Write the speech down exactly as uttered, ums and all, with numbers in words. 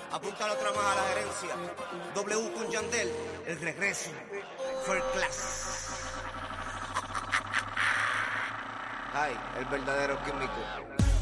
Apunta la otra más a la gerencia. W con Yandel, el regreso. First class. Ay, el verdadero químico.